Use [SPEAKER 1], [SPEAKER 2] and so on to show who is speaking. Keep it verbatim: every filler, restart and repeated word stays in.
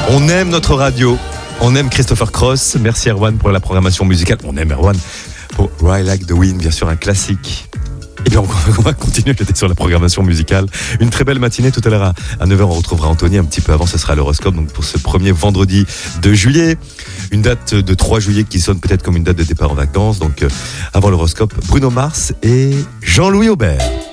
[SPEAKER 1] On aime notre radio. On aime Christopher Cross. Merci Erwan pour la programmation musicale. On aime Erwan pour Ride Like the Wind, bien sûr un classique. Et bien on va continuer peut-être sur la programmation musicale. Une très belle matinée tout à l'heure à neuf heures. On retrouvera Anthony un petit peu avant. Ce sera l'horoscope donc pour ce premier vendredi de juillet. Une date de trois juillet qui sonne peut-être comme une date de départ en vacances. Donc avant l'horoscope, Bruno Mars et Jean-Louis Aubert.